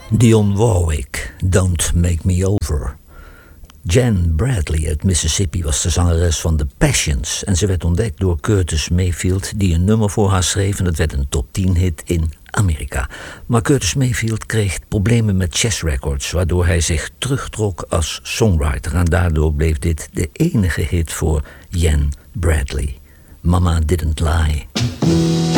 Dionne Warwick, Don't Make Me Over. Jan Bradley uit Mississippi was de zangeres van The Passions en ze werd ontdekt door Curtis Mayfield, die een nummer voor haar schreef en dat werd een top 10 hit in Amerika. Maar Curtis Mayfield kreeg problemen met Chess Records, waardoor hij zich terugtrok als songwriter en daardoor bleef dit de enige hit voor Jan Bradley. Mama Didn't Lie.